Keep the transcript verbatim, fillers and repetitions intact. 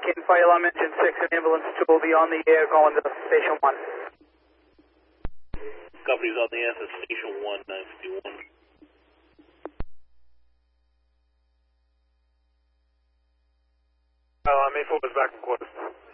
King Fire Alarm Engine six and Ambulance two will be on the air going to Station one. Company's on the air to Station one, nine fifty-one. Uh, I'm A four is back in quarters.